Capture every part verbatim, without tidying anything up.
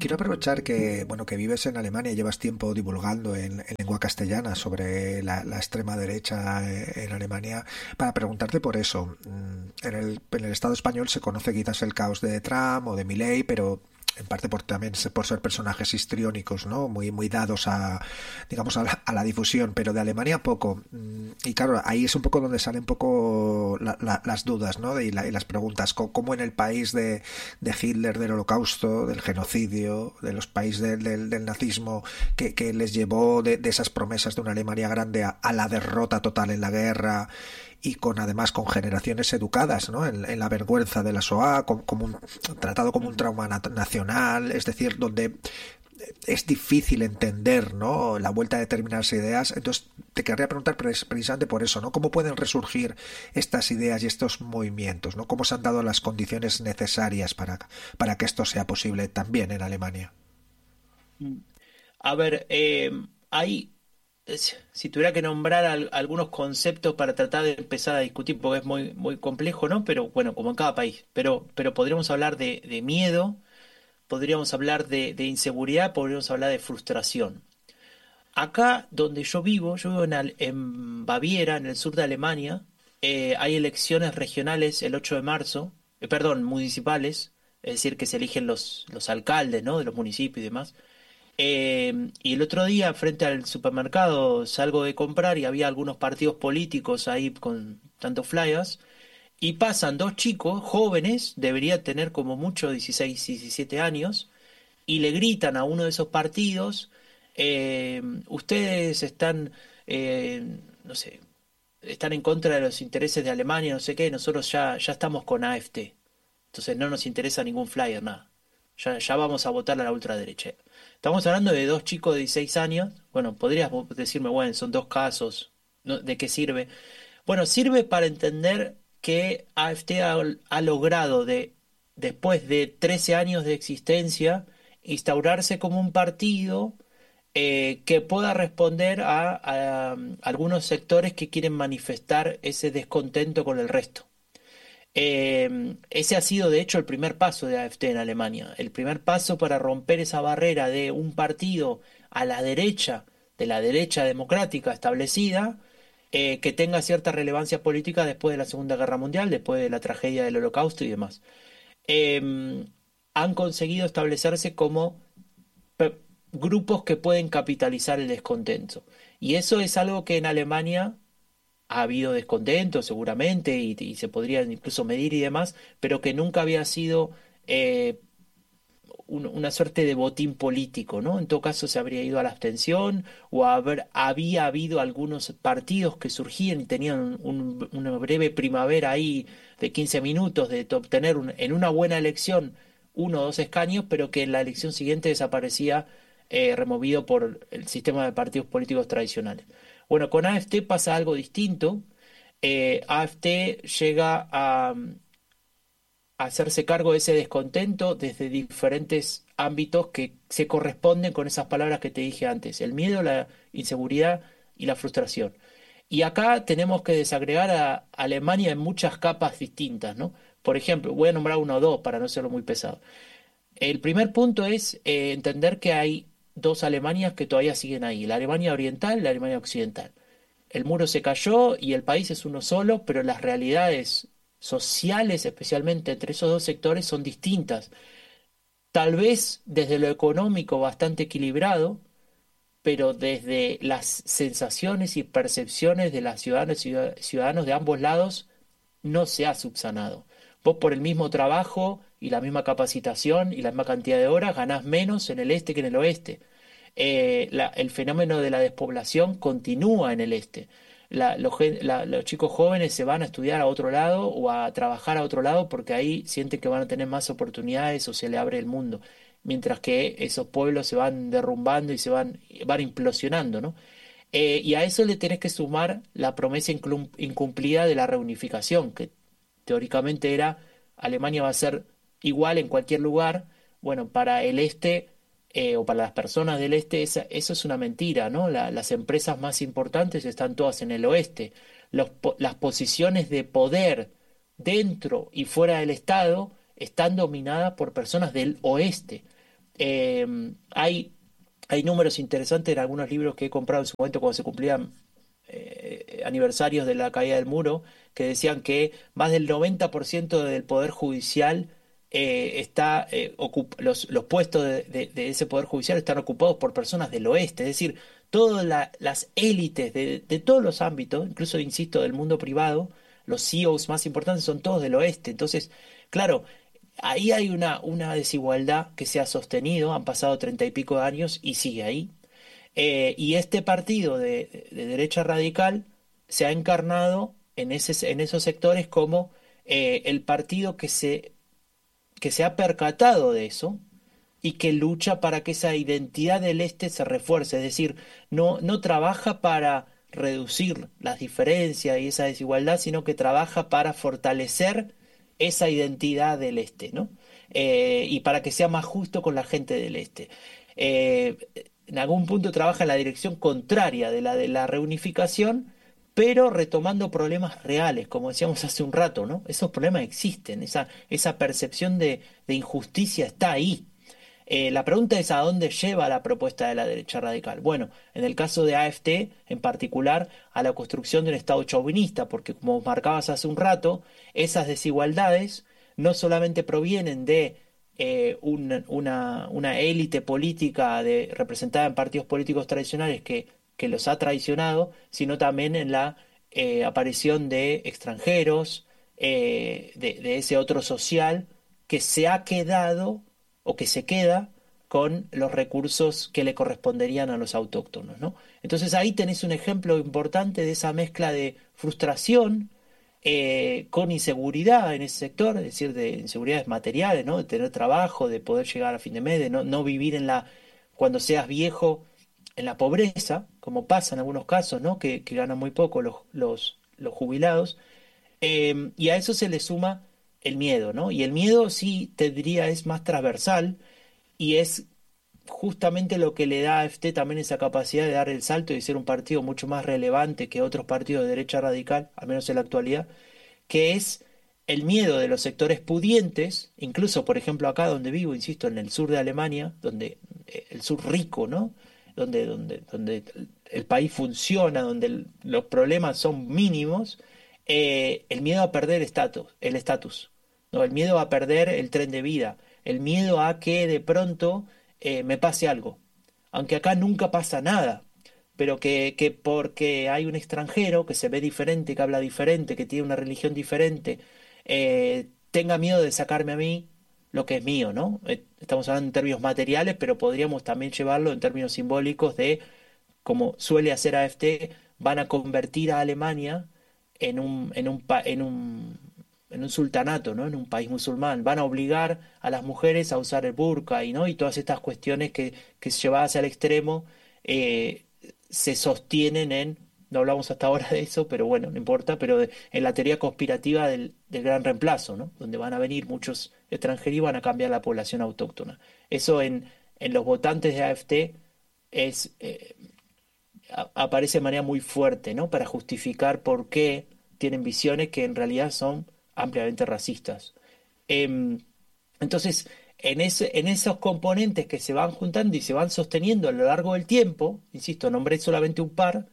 quiero aprovechar que, bueno, que vives en Alemania y llevas tiempo divulgando en, en lengua castellana sobre la, la extrema derecha eh, en Alemania para preguntarte por eso. Mm, En el, en el Estado español se conoce quizás el caos de Trump o de Milei, pero en parte por también se- por ser personajes histriónicos, ¿no? Muy, muy dados a, digamos, a la, a la difusión, pero de Alemania poco. Mm, Y claro, ahí es un poco donde salen un poco la- la- las dudas, ¿no? Y, la- y las preguntas, co- ¿cómo en el país de, de Hitler, del Holocausto, del genocidio, de los países del, del- del nazismo, que, que les llevó de, de esas promesas de una Alemania grande a, a la derrota total en la guerra y con además con generaciones educadas, ¿no? en, en la vergüenza de la Shoah, como, como un, tratado como un trauma nat- nacional, es decir, donde es difícil entender, ¿no? La vuelta de determinadas ideas. Entonces, te querría preguntar pres- precisamente por eso, ¿no? ¿Cómo pueden resurgir estas ideas y estos movimientos, ¿no? ¿Cómo se han dado las condiciones necesarias para, para que esto sea posible también en Alemania? Mm. A ver, eh, hay, es- si tuviera que nombrar al- algunos conceptos para tratar de empezar a discutir, porque es muy, muy complejo, ¿no? Pero bueno, como en cada país. Pero, pero podríamos hablar de, de miedo, podríamos hablar de, de inseguridad, podríamos hablar de frustración. Acá donde yo vivo, yo vivo en, Al- en Baviera, en el sur de Alemania, eh, hay elecciones regionales el ocho de marzo, eh, perdón, municipales, es decir, que se eligen los, los alcaldes, ¿no? De los municipios y demás. Eh, y el otro día, frente al supermercado, salgo de comprar y había algunos partidos políticos ahí con tantos flyers. Y pasan dos chicos jóvenes, debería tener como mucho dieciséis, diecisiete años, y le gritan a uno de esos partidos, eh, ustedes están, eh, no sé, están en contra de los intereses de Alemania, no sé qué, nosotros ya, ya estamos con A F T. Entonces no nos interesa ningún flyer, nada. Ya, ya vamos a votar a la ultraderecha. Estamos hablando de dos chicos de dieciséis años. Bueno, podrías vos decirme, bueno, son dos casos. ¿No? ¿De qué sirve? Bueno, sirve para entender que A F T ha, ha logrado de, después de trece años de existencia, instaurarse como un partido eh, que pueda responder a, a algunos sectores que quieren manifestar ese descontento con el resto. Eh, ese ha sido, de hecho, el primer paso de A F T en Alemania. El primer paso para romper esa barrera de un partido a la derecha, de la derecha democrática establecida, eh, que tenga cierta relevancia política después de la Segunda Guerra Mundial, después de la tragedia del Holocausto y demás. Eh, Han conseguido establecerse como pe- grupos que pueden capitalizar el descontento. Y eso es algo que en Alemania ha habido descontento seguramente y, y se podría incluso medir y demás, pero que nunca había sido eh, un- una suerte de botín político, ¿no? En todo caso se habría ido a la abstención o haber, había habido algunos partidos que surgían y tenían un- una breve primavera ahí de quince minutos de to- obtener un- en una buena elección uno o dos escaños, pero que en la elección siguiente desaparecía eh, removido por el sistema de partidos políticos tradicionales. Bueno, con A F T pasa algo distinto. Eh, A F T llega a hacerse cargo de ese descontento desde diferentes ámbitos que se corresponden con esas palabras que te dije antes, el miedo, la inseguridad y la frustración. Y acá tenemos que desagregar a Alemania en muchas capas distintas, ¿no? Por ejemplo, voy a nombrar uno o dos para no serlo muy pesado. El primer punto es eh, entender que hay dos Alemanias que todavía siguen ahí, la Alemania oriental y la Alemania occidental. El muro se cayó y el país es uno solo, pero las realidades sociales, especialmente entre esos dos sectores, son distintas. Tal vez desde lo económico bastante equilibrado, pero desde las sensaciones y percepciones de las ciudadanas y ciudadanos de ambos lados no se ha subsanado. Vos por el mismo trabajo y la misma capacitación y la misma cantidad de horas ganás menos en el este que en el oeste. Eh, la- el fenómeno de la despoblación continúa en el este. La- los, gen- la- los chicos jóvenes se van a estudiar a otro lado o a trabajar a otro lado porque ahí sienten que van a tener más oportunidades o se le abre el mundo, mientras que esos pueblos se van derrumbando y se van, van implosionando, ¿no? Eh, y a eso le tenés que sumar la promesa inclum- incumplida de la reunificación, que teóricamente era Alemania va a ser igual en cualquier lugar. Bueno, para el este eh, o para las personas del este esa- eso es una mentira, ¿no? La- las empresas más importantes están todas en el oeste. Los po- las posiciones de poder dentro y fuera del Estado están dominadas por personas del oeste. Eh, hay, hay números interesantes en algunos libros que he comprado en su momento cuando se cumplían eh, aniversarios de la caída del muro, que decían que más del noventa por ciento del poder judicial eh, está, eh, ocup- los, los puestos de, de- de ese poder judicial están ocupados por personas del oeste, es decir, todas la- las élites de, de todos los ámbitos, incluso, insisto, del mundo privado, los C E Os más importantes son todos del oeste. Entonces, claro, ahí hay una, una desigualdad que se ha sostenido, han pasado treinta y pico de años y sigue ahí. Eh, y este partido de, de derecha radical se ha encarnado en, ese, en esos sectores como eh, el partido que se, que se ha percatado de eso y que lucha para que esa identidad del este se refuerce. Es decir, no, no trabaja para reducir las diferencias y esa desigualdad, sino que trabaja para fortalecer esa identidad del este, ¿no? Eh, y para que sea más justo con la gente del este. Eh, en algún punto trabaja en la dirección contraria de la de la reunificación, pero retomando problemas reales, como decíamos hace un rato, ¿no? Esos problemas existen, esa, esa percepción de, de injusticia está ahí. Eh, la pregunta es a dónde lleva la propuesta de la derecha radical. Bueno, en el caso de A F T, en particular, a la construcción de un Estado chauvinista, porque como marcabas hace un rato, esas desigualdades no solamente provienen de eh, un- una, una élite política de, representada en partidos políticos tradicionales que, que los ha traicionado, sino también en la eh, aparición de extranjeros, eh, de de ese otro social que se ha quedado o que se queda con los recursos que le corresponderían a los autóctonos, ¿no? Entonces ahí tenés un ejemplo importante de esa mezcla de frustración eh, con inseguridad en ese sector, es decir, de inseguridades materiales, ¿no? De tener trabajo, de poder llegar a fin de mes, de no, no vivir en la, cuando seas viejo, en la pobreza, como pasa en algunos casos, ¿no? Que, que ganan muy poco los, los, los jubilados. Eh, y a eso se le suma el miedo, ¿no? Y el miedo sí, te diría, es más transversal y es justamente lo que le da a A F T también esa capacidad de dar el salto y ser un partido mucho más relevante que otros partidos de derecha radical, al menos en la actualidad, que es el miedo de los sectores pudientes, incluso por ejemplo acá donde vivo, insisto, en el sur de Alemania, donde eh, el sur rico, ¿no? Donde, donde, donde el país funciona, donde el- los problemas son mínimos, eh, el miedo a perder estatus, el estatus, ¿no? El miedo a perder el tren de vida, el miedo a que de pronto eh, me pase algo, aunque acá nunca pasa nada, pero que, que porque hay un extranjero que se ve diferente, que habla diferente, que tiene una religión diferente, eh, tenga miedo de sacarme a mí lo que es mío, ¿no? Eh, Estamos hablando en términos materiales, pero podríamos también llevarlo en términos simbólicos de, como suele hacer A F T, van a convertir a Alemania en un, en un, pa- en un, en un sultanato, ¿no? En un país musulmán. Van a obligar a las mujeres a usar el burka y, ¿no? Y todas estas cuestiones que, que llevadas al extremo eh, se sostienen en, no hablamos hasta ahora de eso, pero bueno, no importa, pero de- en la teoría conspirativa del, del gran reemplazo, ¿no? Donde van a venir muchos extranjeros y van a cambiar la población autóctona. Eso en, en los votantes de A F T es, eh, a- aparece de manera muy fuerte, ¿no? Para justificar por qué tienen visiones que en realidad son ampliamente racistas. Em, entonces, en ese, en esos componentes que se van juntando y se van sosteniendo a lo largo del tiempo, insisto, nombré solamente un par,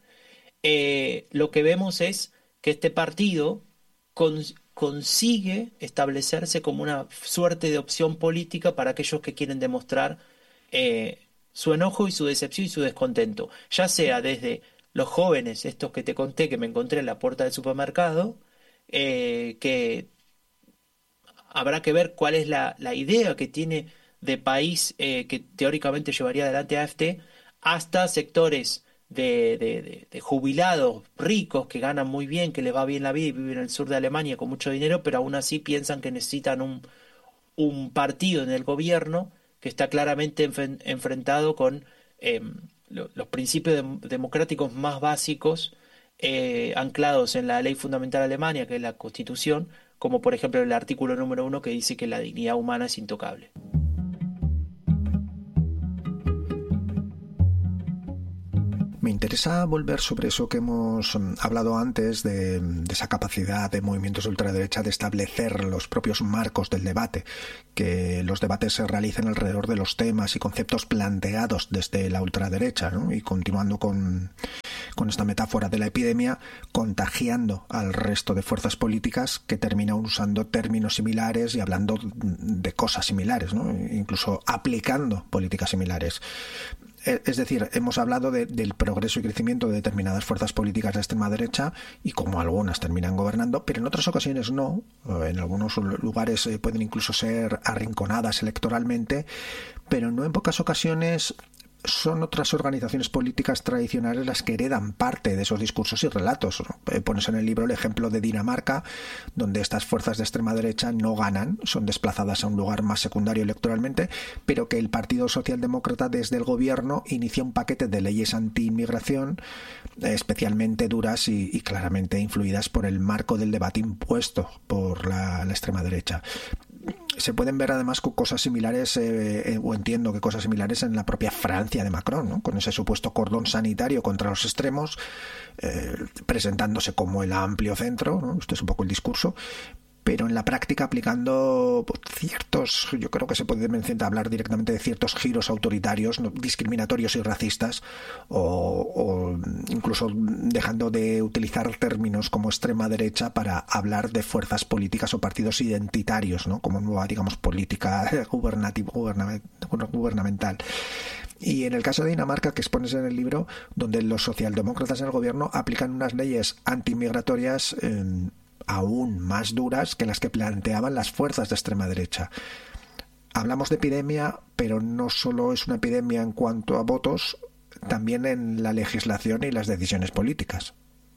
eh, lo que vemos es que este partido cons- consigue establecerse como una suerte de opción política para aquellos que quieren demostrar eh, su enojo y su decepción y su descontento, ya sea desde los jóvenes, estos que te conté que me encontré en la puerta del supermercado, eh, que habrá que ver cuál es la, la idea que tiene de país eh, que teóricamente llevaría adelante a AfD, hasta sectores de, de- de- de jubilados ricos que ganan muy bien, que les va bien la vida y viven en el sur de Alemania con mucho dinero, pero aún así piensan que necesitan un, un partido en el gobierno que está claramente enfen- enfrentado con em, lo- los principios dem- democráticos más básicos eh, anclados en la ley fundamental alemana, que es la Constitución, como por ejemplo el artículo número uno que dice que la dignidad humana es intocable. Me interesa volver sobre eso que hemos mm, hablado antes de, de esa capacidad de movimientos de ultraderecha de establecer los propios marcos del debate, que los debates se realicen alrededor de los temas y conceptos planteados desde la ultraderecha, ¿no? Y continuando con, con esta metáfora de la epidemia, contagiando al resto de fuerzas políticas que terminan usando términos similares y hablando de cosas similares, ¿no? Incluso aplicando políticas similares. Es decir, hemos hablado de, del progreso y crecimiento de determinadas fuerzas políticas de extrema derecha y cómo algunas terminan gobernando, pero en otras ocasiones no. En algunos lugares eh, pueden incluso ser arrinconadas electoralmente, pero no en pocas ocasiones son otras organizaciones políticas tradicionales las que heredan parte de esos discursos y relatos, ¿no? Pones en el libro el ejemplo de Dinamarca, donde estas fuerzas de extrema derecha no ganan, son desplazadas a un lugar más secundario electoralmente, pero que el Partido Socialdemócrata desde el gobierno inicia un paquete de leyes anti-inmigración especialmente duras y, y claramente influidas por el marco del debate impuesto por la, la extrema derecha. Se pueden ver además cosas similares, eh, eh, o entiendo que cosas similares en la propia Francia de Macron, ¿no? Con ese supuesto cordón sanitario contra los extremos, eh, presentándose como el amplio centro, ¿no? Este es un poco el discurso, pero en la práctica aplicando pues, ciertos, yo creo que se puede hablar directamente de ciertos giros autoritarios, ¿no? Discriminatorios y racistas, o, o incluso dejando de utilizar términos como extrema derecha para hablar de fuerzas políticas o partidos identitarios, ¿no? Como nueva, digamos, política gubernativa, gubernamental. Y en el caso de Dinamarca, que expones en el libro, donde los socialdemócratas en el gobierno aplican unas leyes antimigratorias eh, aún más duras que las que planteaban las fuerzas de extrema derecha. Hablamos de epidemia, pero no solo es una epidemia en cuanto a votos, también en la legislación y las decisiones políticas.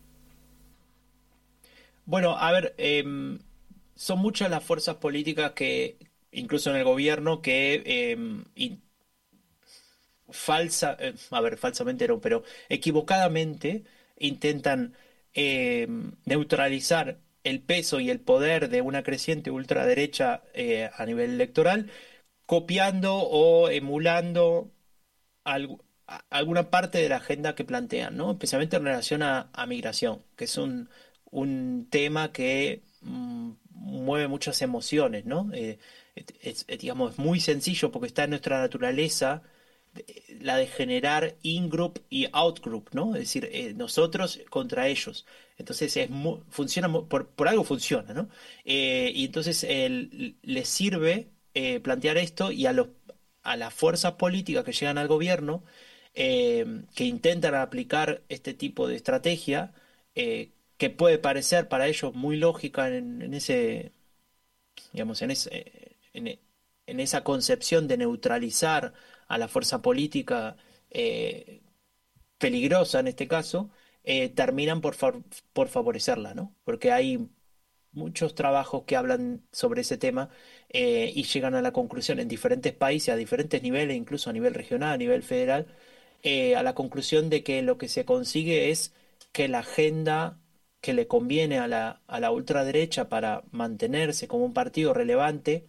Bueno, a ver, eh, son muchas las fuerzas políticas que, incluso en el gobierno, que eh, in- falsa, eh, a ver, falsamente no, pero equivocadamente intentan eh, neutralizar el peso y el poder de una creciente ultraderecha eh, a nivel electoral, copiando o emulando algu- a- alguna parte de la agenda que plantean, ¿no? Especialmente en relación a, a migración, que es un, un tema que mm, mueve muchas emociones, ¿no? Eh, es, es, digamos, es muy sencillo porque está en nuestra naturaleza de- la de generar in-group y out-group, ¿no? Es decir, eh, nosotros contra ellos. Entonces es mu- funciona mu- por, por algo funciona, ¿no? Eh, y entonces el- les sirve eh, plantear esto y a los a las fuerzas políticas que llegan al gobierno eh, que intentan aplicar este tipo de estrategia eh, que puede parecer para ellos muy lógica en, en ese digamos, en, ese, en, en esa concepción de neutralizar a la fuerza política eh, peligrosa en este caso, eh, terminan por, fa- por favorecerla, ¿no? Porque hay muchos trabajos que hablan sobre ese tema eh, y llegan a la conclusión en diferentes países, a diferentes niveles, incluso a nivel regional, a nivel federal, eh, a la conclusión de que lo que se consigue es que la agenda que le conviene a la, a la ultraderecha para mantenerse como un partido relevante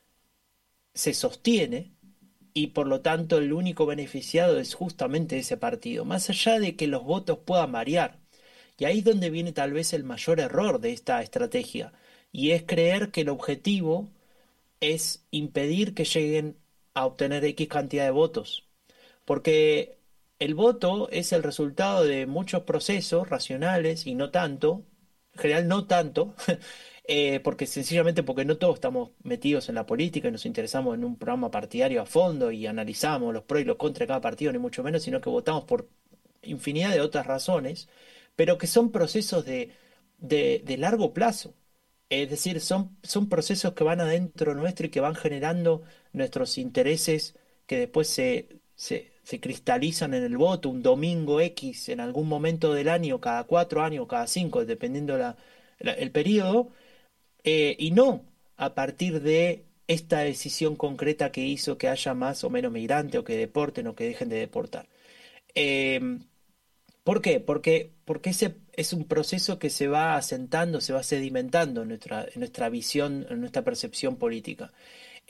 se sostiene y por lo tanto el único beneficiado es justamente ese partido, más allá de que los votos puedan variar. Y ahí es donde viene tal vez el mayor error de esta estrategia, y es creer que el objetivo es impedir que lleguen a obtener X cantidad de votos, porque el voto es el resultado de muchos procesos racionales y no tanto, en general no tanto, eh, porque sencillamente porque no todos estamos metidos en la política y nos interesamos en un programa partidario a fondo y analizamos los pros y los contras de cada partido, ni mucho menos, sino que votamos por infinidad de otras razones, pero que son procesos de, de, de largo plazo. Es decir, son, son procesos que van adentro nuestro y que van generando nuestros intereses que después se, se, se cristalizan en el voto un domingo X en algún momento del año, cada cuatro años, cada cinco, dependiendo la, la- el periodo, eh, y no a partir de esta decisión concreta que hizo que haya más o menos migrantes o que deporten o que dejen de deportar. Em, ¿Por qué? Porque, porque ese es un proceso que se va asentando, se va sedimentando en nuestra, en nuestra visión, en nuestra percepción política.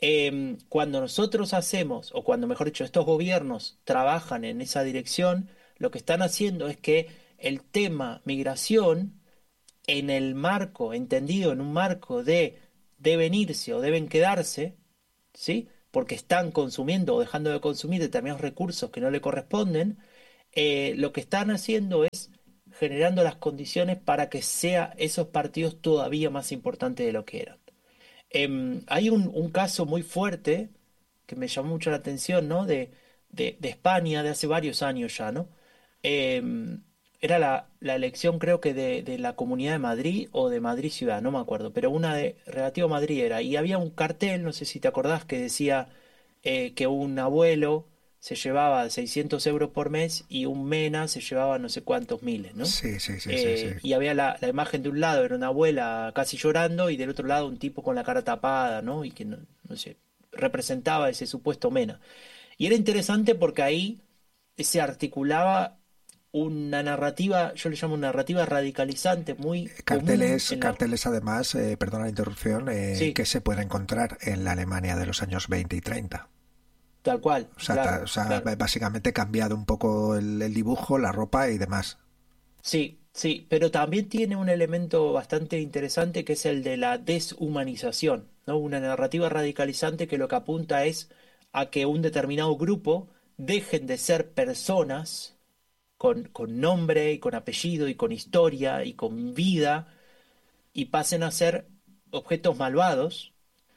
Em, cuando nosotros hacemos, o cuando mejor dicho, estos gobiernos trabajan en esa dirección, lo que están haciendo es que el tema migración, en el marco, entendido en un marco de deben irse o deben quedarse, ¿sí? Porque están consumiendo o dejando de consumir determinados recursos que no le corresponden, eh, lo que están haciendo es generando las condiciones para que sea esos partidos todavía más importantes de lo que eran. Em, hay un, un caso muy fuerte que me llamó mucho la atención, ¿no? De, de, de España de hace varios años ya, ¿no? Em, era la, la elección creo que de, de la Comunidad de Madrid o de Madrid Ciudad, no me acuerdo, pero una de relativo a Madrid era. Y había un cartel, no sé si te acordás, que decía eh, que un abuelo se llevaba seiscientos euros por mes y un MENA se llevaba no sé cuántos miles, ¿no? Sí, sí, sí, sí, sí. Eh, y había la, la imagen de un lado, era una abuela casi llorando y del otro lado un tipo con la cara tapada, ¿no? Y que, no, no sé, representaba ese supuesto MENA. Y era interesante porque ahí se articulaba una narrativa, yo le llamo narrativa radicalizante, muy común Carteles, en la... carteles además, eh, perdona la interrupción, eh, Sí, que se puede encontrar en la Alemania de los años veinte y treinta. tal cual, O sea, ta- claro, o sea, claro. básicamente cambiado un poco el, el dibujo, la ropa y demás. Sí, sí, pero también tiene un elemento bastante interesante que es el de la deshumanización, ¿no? Una narrativa radicalizante que lo que apunta es a que un determinado grupo dejen de ser personas con, con nombre y con apellido y con historia y con vida y pasen a ser objetos malvados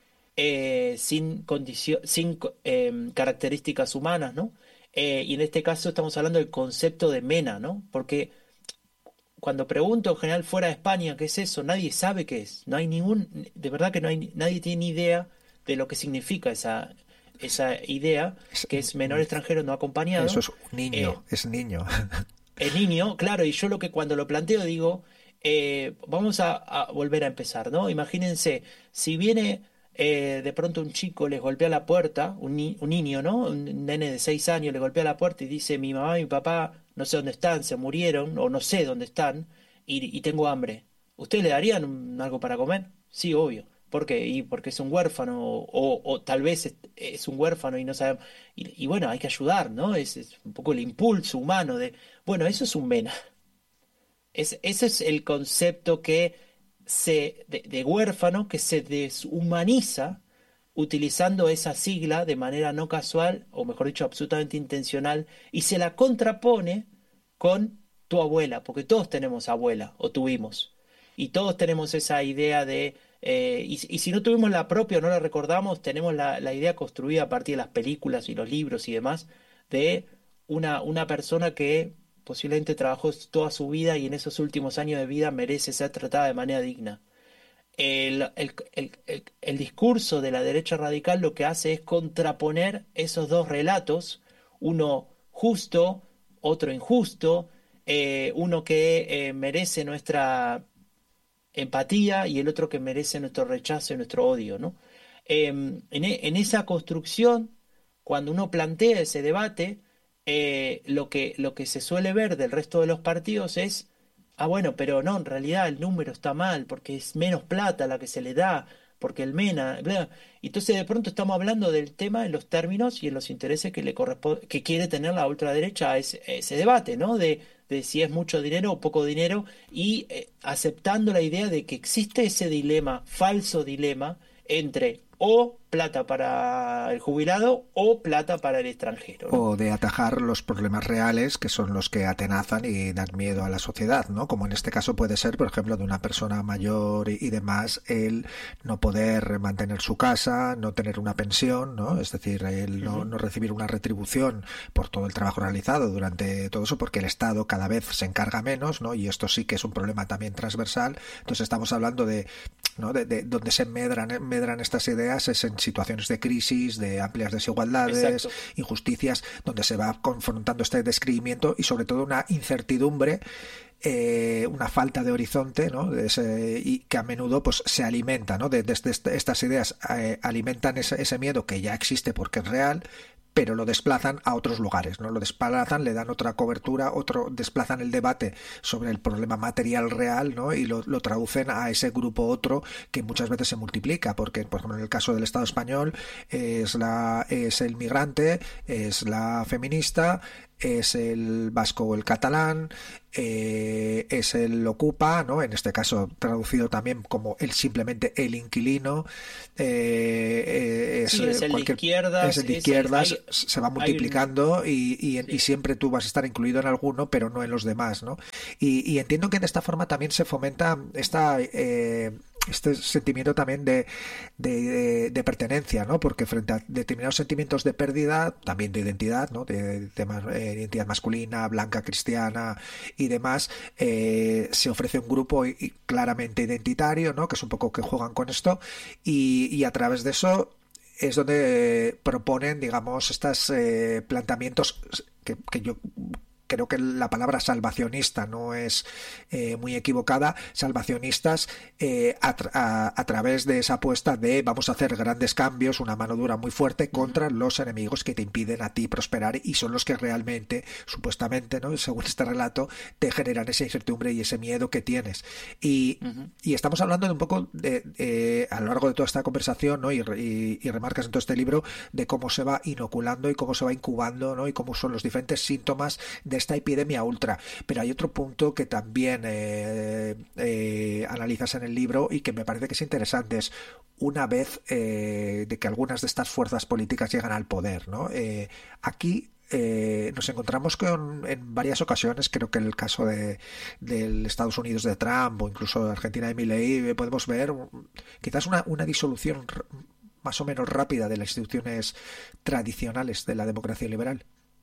eh, sin condicio- sin co- em, características humanas, ¿no? Eh, y en este caso estamos hablando del concepto de mena, ¿no? Porque cuando pregunto en general fuera de España qué es eso, nadie sabe qué es. No hay ningún, de verdad que no hay, nadie tiene idea de lo que significa esa, esa idea, Es- que es menor extranjero no eso acompañado. es un Eh, niño, es niño. el niño, claro, y yo lo que cuando lo planteo digo, eh, vamos a, a volver a empezar, ¿no? Imagínense, si viene eh, de pronto un chico, les golpea la puerta, un, ni- un niño, ¿no? Un nene de seis años le golpea la puerta y dice, mi mamá y mi papá no sé dónde están, se murieron, o no sé dónde están, y, y tengo hambre. ¿Ustedes le darían un- algo para comer? Sí, obvio. ¿Por qué? Y porque es un huérfano, o, o tal vez es, es un huérfano y no sabe. Y, y bueno, hay que ayudar, ¿no? Es, es un poco el impulso humano de bueno, eso es un MENA. Es, ese es el concepto que se, de, de huérfano que se deshumaniza utilizando esa sigla de manera no casual, o mejor dicho, absolutamente intencional, y se la contrapone con tu abuela, porque todos tenemos abuela, o tuvimos, y todos tenemos esa idea de, eh, y, y si no tuvimos la propia o no la recordamos, tenemos la, la idea construida a partir de las películas y los libros y demás, de una, una persona que posiblemente trabajó toda su vida y en esos últimos años de vida merece ser tratada de manera digna. El, el- el- el- el discurso de la derecha radical lo que hace es contraponer esos dos relatos, uno justo, otro injusto, eh, uno que eh, merece nuestra empatía y el otro que merece nuestro rechazo y nuestro odio, ¿no? Em, en, e- en esa construcción, cuando uno plantea ese debate, eh, lo que, lo que se suele ver del resto de los partidos es, ah, bueno, pero no, en realidad el número está mal, porque es menos plata la que se le da, porque el MENA, bla. Entonces de pronto estamos hablando del tema en los términos y en los intereses que le corresponde, que quiere tener la ultraderecha a ese, ese debate, ¿no? De, de si es mucho dinero o poco dinero y eh, aceptando la idea de que existe ese dilema, falso dilema, entre o plata para el jubilado o plata para el extranjero, ¿no? O de atajar los problemas reales que son los que atenazan y dan miedo a la sociedad, ¿no? Como en este caso puede ser, por ejemplo, de una persona mayor y, y demás, el no poder mantener su casa, no tener una pensión, ¿no? Es decir, el no, Ujú. no recibir una retribución por todo el trabajo realizado durante todo eso, porque el Estado cada vez se encarga menos, ¿no? Y esto sí que es un problema también transversal. Entonces estamos hablando de, ¿no? de, de donde se medran, medran estas ideas es en situaciones de crisis, de amplias desigualdades, Exacto. injusticias, donde se va confrontando este descreimiento y sobre todo una incertidumbre, eh, una falta de horizonte, ¿no? De ese, y que a menudo pues se alimenta, ¿no? de, de, de estas ideas eh, alimentan ese, ese miedo que ya existe porque es real, pero lo desplazan a otros lugares, ¿no? Lo desplazan, le dan otra cobertura, otro, desplazan el debate sobre el problema material real, ¿no? Y lo, lo traducen a ese grupo otro que muchas veces se multiplica, porque, por ejemplo, en el caso del Estado español es la, es el migrante, es la feminista, es el vasco o el catalán, eh, es el ocupa, ¿no? En este caso traducido también como el simplemente el inquilino, eh, eh, es Sí, es el de cualquier es izquierdas, el de es, hay, izquierdas, hay, se va hay un... multiplicando y, y, y Sí. siempre tú vas a estar incluido en alguno, pero no en los demás, ¿no? Y, y entiendo que de esta forma también se fomenta esta, eh, este sentimiento también de, de, de, de pertenencia, ¿no? Porque frente a determinados sentimientos de pérdida, también de identidad, ¿no? De, de, de eh, identidad masculina, blanca, cristiana y demás, eh, se ofrece un grupo y, y claramente identitario, ¿no? Que es un poco que juegan con esto y, y a través de eso es donde proponen, digamos, estos eh, planteamientos que, que yo creo que la palabra salvacionista no es eh, muy equivocada, salvacionistas eh, a, a, a través de esa apuesta de vamos a hacer grandes cambios, una mano dura muy fuerte Ujú. contra los enemigos que te impiden a ti prosperar y son los que realmente, supuestamente, ¿no? Según este relato, te generan esa incertidumbre y ese miedo que tienes. Y, Ujú. y estamos hablando de un poco de, eh, a lo largo de toda esta conversación, ¿no? y, y, y remarcas en todo este libro de cómo se va inoculando y cómo se va incubando, ¿no? Y cómo son los diferentes síntomas de esta epidemia ultra. Pero hay otro punto que también eh, eh, analizas en el libro y que me parece que es interesante. Es una vez eh, de que algunas de estas fuerzas políticas llegan al poder, ¿no? Eh, aquí eh, nos encontramos con en varias ocasiones, creo que en el caso de del Estados Unidos de Trump o incluso de Argentina de Milei, eh, podemos ver um, quizás una, una disolución r- más o menos rápida de las instituciones tradicionales de la democracia liberal.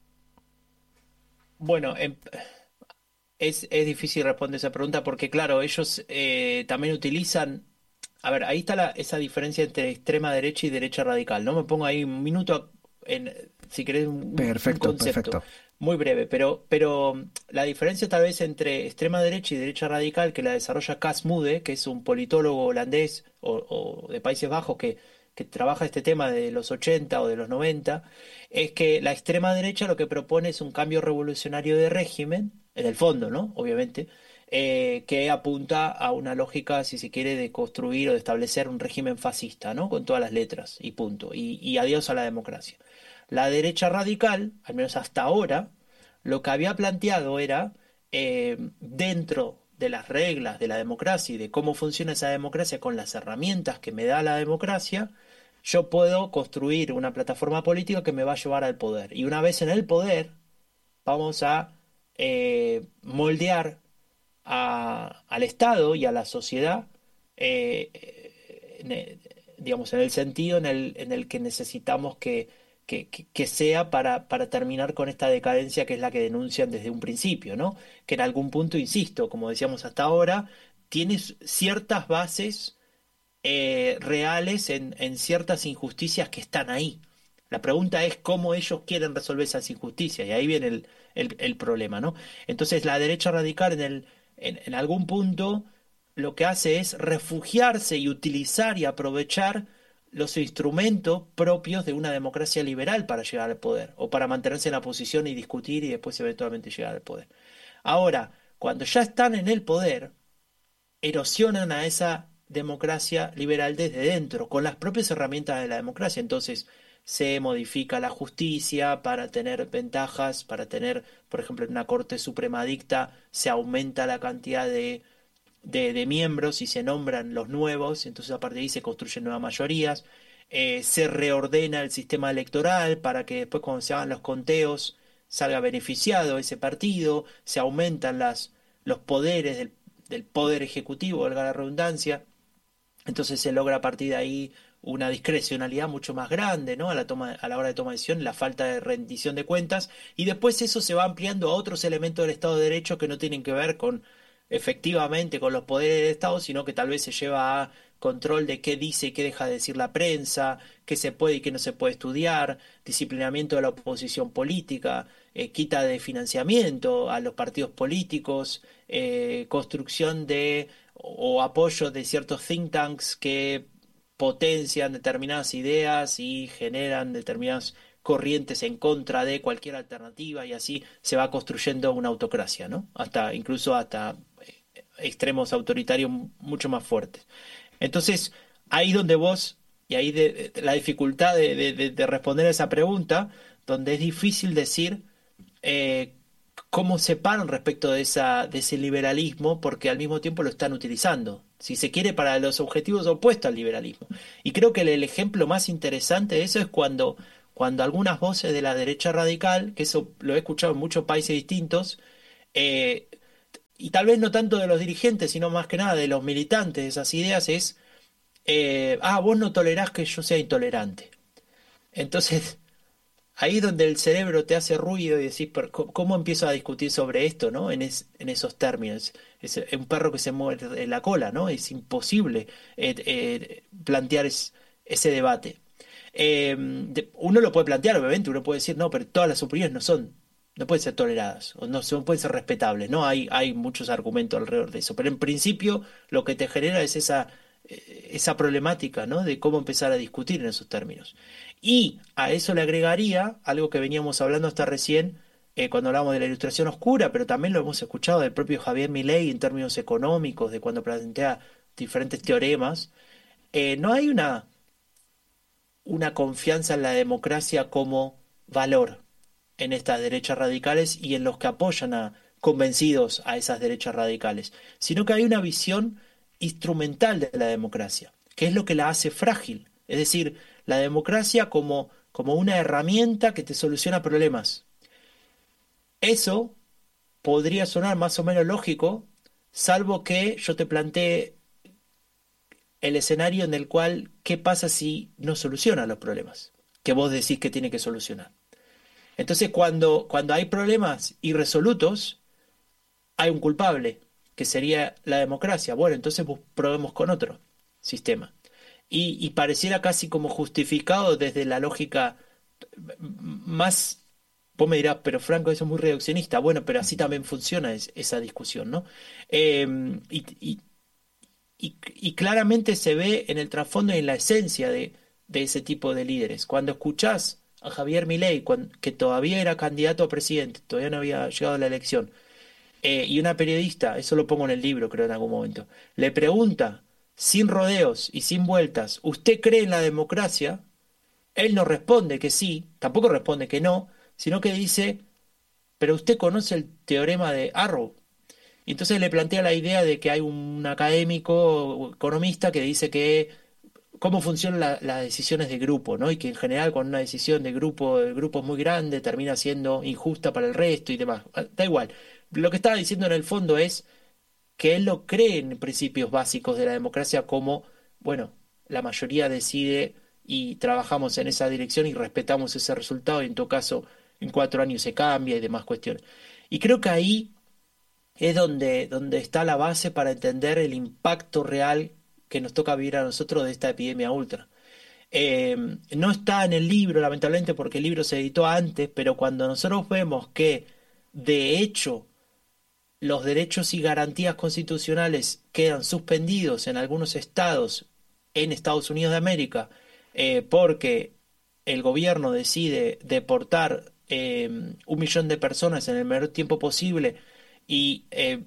Bueno, em- es, es difícil responder esa pregunta porque, claro, ellos eh, también utilizan... A ver, ahí está la, esa diferencia entre extrema derecha y derecha radical. No me pongo ahí un minuto en, si querés, un, un Perfecto, concepto perfecto. muy breve, pero, pero mm, la diferencia tal vez entre extrema derecha y derecha radical que la desarrolla Cas Mudde, que es un politólogo holandés o, o de Países Bajos que, que trabaja este tema de los ochenta o de los noventa, es que la extrema derecha lo que propone es un cambio revolucionario de régimen, en el fondo, ¿no? Obviamente eh, que apunta a una lógica, si se quiere, de construir o de establecer un régimen fascista, ¿no? Con todas las letras y punto. Y, y adiós a la democracia. La derecha radical, al menos hasta ahora, lo que había planteado era, eh, dentro de las reglas de la democracia y de cómo funciona esa democracia con las herramientas que me da la democracia, yo puedo construir una plataforma política que me va a llevar al poder. Y una vez en el poder, vamos a eh, moldear a- al Estado y a la sociedad, eh, eh, en el- digamos, en el sentido en el, en el que necesitamos que, que, que- que sea para, para terminar con esta decadencia que es la que denuncian desde un principio, ¿no? Que en algún punto, insisto, como decíamos hasta ahora, tiene s- ciertas bases eh, reales en, en ciertas injusticias que están ahí. La pregunta es cómo ellos quieren resolver esas injusticias, y ahí viene el, el- el problema, ¿no? Entonces la derecha radical en el, en, en algún punto lo que hace es refugiarse y utilizar y aprovechar los instrumentos propios de una democracia liberal para llegar al poder, o para mantenerse en la posición y discutir y después eventualmente llegar al poder. Ahora, cuando ya están en el poder, erosionan a esa democracia liberal desde dentro, con las propias herramientas de la democracia. Entonces, se modifica la justicia para tener ventajas, para tener, por ejemplo, en una Corte Suprema dicta, se aumenta la cantidad de, de, de miembros y se nombran los nuevos, entonces a partir de ahí se construyen nuevas mayorías. Eh, se reordena el sistema electoral para que después cuando se hagan los conteos salga beneficiado ese partido, se aumentan las, los poderes del del poder ejecutivo, valga la redundancia, entonces se logra a partir de ahí una discrecionalidad mucho más grande, ¿no? A la toma, a la hora de toma de decisión, la falta de rendición de cuentas, y después eso se va ampliando a otros elementos del Estado de Derecho que no tienen que ver con efectivamente con los poderes del Estado, sino que tal vez se lleva a control de qué dice y qué deja de decir la prensa, qué se puede y qué no se puede estudiar, disciplinamiento de la oposición política, eh, quita de financiamiento a los partidos políticos, eh, construcción de o apoyo de ciertos think tanks que potencian determinadas ideas y generan determinadas corrientes en contra de cualquier alternativa y así se va construyendo una autocracia, ¿no? Hasta incluso hasta eh, extremos autoritarios mucho más fuertes. Entonces, ahí donde vos, y ahí de, de- la dificultad de, de- de- de responder a esa pregunta, donde es difícil decir eh, cómo se paran respecto de esa, de ese liberalismo, porque al mismo tiempo lo están utilizando, si se quiere, para los objetivos opuestos al liberalismo. Y creo que el, el ejemplo más interesante de eso es cuando, cuando algunas voces de la derecha radical, que eso lo he escuchado en muchos países distintos, eh, y tal vez no tanto de los dirigentes, sino más que nada de los militantes de esas ideas, es, eh, ah, vos no tolerás que yo sea intolerante. Entonces, ahí es donde el cerebro te hace ruido y decís, "Pero ¿cómo cómo empiezo a discutir sobre esto, ¿no? En, es- en esos términos. Es un perro que se mueve en la cola, ¿no? Es imposible eh, eh, plantear es- ese debate. Eh, de- uno lo puede plantear, obviamente, uno puede decir, no, pero todas las opiniones no son, no pueden ser toleradas, o no son, pueden ser respetables, ¿no? Hay, hay muchos argumentos alrededor de eso, pero en principio lo que te genera es esa, eh, esa problemática, ¿no? De cómo empezar a discutir en esos términos. Y a eso le agregaría algo que veníamos hablando hasta recién, eh, cuando hablamos de la ilustración oscura, pero también lo hemos escuchado del propio Javier Milei en términos económicos, de cuando plantea diferentes teoremas. Eh, no hay una una confianza en la democracia como valor en estas derechas radicales y en los que apoyan a convencidos a esas derechas radicales, sino que hay una visión instrumental de la democracia, que es lo que la hace frágil. Es decir, la democracia como, como una herramienta que te soluciona problemas. Eso podría sonar más o menos lógico, salvo que yo te plantee el escenario en el cual, ¿qué pasa si no soluciona los problemas que vos decís que tiene que solucionar? Entonces, cuando, cuando hay problemas irresolutos, hay un culpable, que sería la democracia. Bueno, entonces bus- probemos con otro sistema. Y, y pareciera casi como justificado desde la lógica m- más... Vos me dirás, pero Franco, eso es muy reduccionista. Bueno, pero así también funciona es- esa discusión, ¿no? Eh, y, y- y, y claramente se ve en el trasfondo y en la esencia de, de ese tipo de líderes. Cuando escuchás a Javier Milei, cuan- que todavía era candidato a presidente, todavía no había llegado a la elección, eh, y una periodista, eso lo pongo en el libro, creo en algún momento, le pregunta, sin rodeos y sin vueltas, ¿usted cree en la democracia? Él no responde que sí, tampoco responde que no, sino que dice, pero usted conoce el teorema de Arrow. Y entonces le plantea la idea de que hay un académico o economista que dice que cómo funcionan la- las decisiones de grupo, ¿no? Y que en general cuando una decisión de grupo, el grupo es muy grande, termina siendo injusta para el resto y demás. Ah, da igual. Lo que estaba diciendo en el fondo es que él lo cree en principios básicos de la democracia como, bueno, la mayoría decide y trabajamos en esa dirección y respetamos ese resultado y en todo caso en cuatro años se cambia y demás cuestiones. Y creo que ahí es donde, donde está la base para entender el impacto real que nos toca vivir a nosotros de esta epidemia ultra. Eh, no está en el libro, lamentablemente, porque el libro se editó antes, pero cuando nosotros vemos que, de hecho, los derechos y garantías constitucionales quedan suspendidos en algunos estados en Estados Unidos de América, eh, porque el gobierno decide deportar eh, un millón de personas en el menor tiempo posible y eh,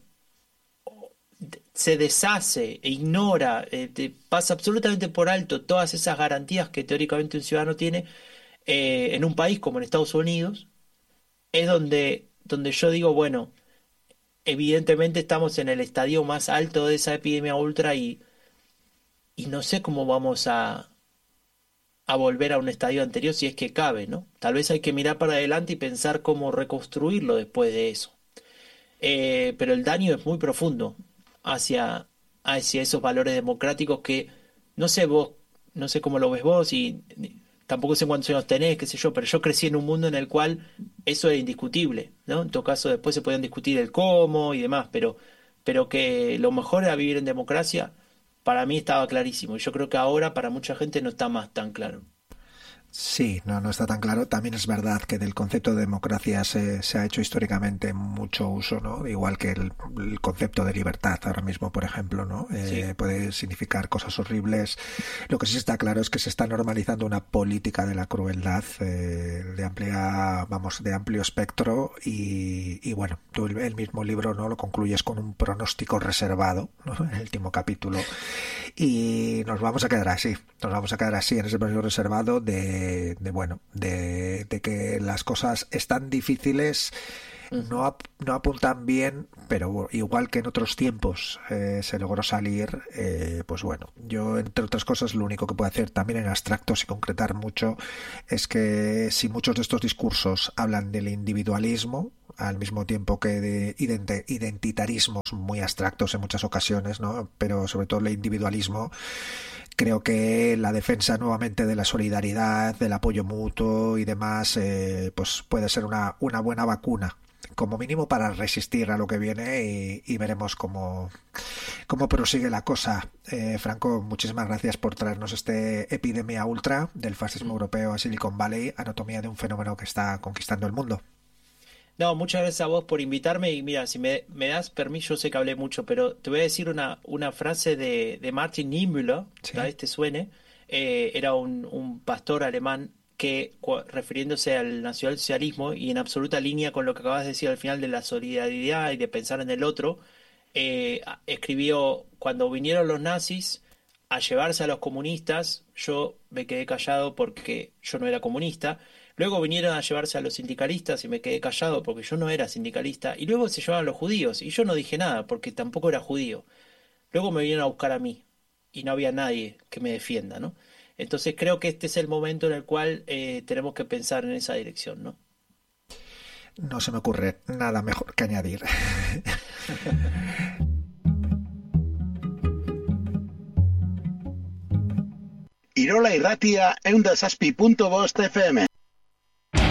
se deshace e ignora, eh, te pasa absolutamente por alto todas esas garantías que teóricamente un ciudadano tiene eh, en un país como en Estados Unidos, es donde, donde yo digo, bueno, evidentemente estamos en el estadio más alto de esa epidemia ultra y, y no sé cómo vamos a, a volver a un estadio anterior si es que cabe, ¿no? Tal vez hay que mirar para adelante y pensar cómo reconstruirlo después de eso. Eh, pero el daño es muy profundo hacia, hacia esos valores democráticos que no sé vos, no sé cómo lo ves vos y ni- tampoco sé cuántos años tenés, qué sé yo, pero yo crecí en un mundo en el cual eso es indiscutible, ¿no? En todo caso, después se podían discutir el cómo y demás, pero, pero que lo mejor era vivir en democracia, para mí estaba clarísimo. Y yo creo que ahora para mucha gente no está más tan claro. Sí, no, no está tan claro. También es verdad que del concepto de democracia se, se ha hecho históricamente mucho uso, ¿no? Igual que el, el concepto de libertad ahora mismo, por ejemplo, ¿no? Sí, Eh, puede significar cosas horribles. Lo que sí está claro es que se está normalizando una política de la crueldad eh, de amplia, vamos, de amplio espectro y, y bueno, tú el, el mismo libro, ¿no? Lo concluyes con un pronóstico reservado, ¿no? En el último capítulo y nos vamos a quedar así, nos vamos a quedar así en ese periodo reservado de, de bueno, de, de que las cosas están difíciles, no, ap no apuntan bien, pero igual que en otros tiempos eh, se logró salir, eh, pues bueno, yo entre otras cosas lo único que puedo hacer también en abstracto, sin concretar mucho, es que si muchos de estos discursos hablan del individualismo, al mismo tiempo que de ident identitarismos muy abstractos en muchas ocasiones, ¿no? Pero sobre todo el individualismo, creo que la defensa nuevamente de la solidaridad, del apoyo mutuo y demás, eh, pues puede ser una, una buena vacuna, como mínimo para resistir a lo que viene, y, y veremos cómo, cómo prosigue la cosa. Eh, Franco, muchísimas gracias por traernos este Epidemia Ultra del fascismo europeo a Silicon Valley, anatomía de un fenómeno que está conquistando el mundo. No, muchas gracias a vos por invitarme y mira, si me, me das permiso, yo sé que hablé mucho, pero te voy a decir una, una frase de, de Martin Niemöller, Sí. tal vez te suene. Eh, era un, un pastor alemán que, refiriéndose al nacionalsocialismo y en absoluta línea con lo que acabas de decir al final de la solidaridad y de pensar en el otro, eh, escribió: cuando vinieron los nazis a llevarse a los comunistas, yo me quedé callado porque yo no era comunista. Luego vinieron a llevarse a los sindicalistas y me quedé callado porque yo no era sindicalista. Y luego se llevaron a los judíos y yo no dije nada porque tampoco era judío. Luego me vinieron a buscar a mí y no había nadie que me defienda, ¿no? Entonces creo que este es el momento en el cual eh, tenemos que pensar en esa dirección, ¿no? No se me ocurre nada mejor que añadir. Irola Irratia ehun eta zazpi puntu bost F M.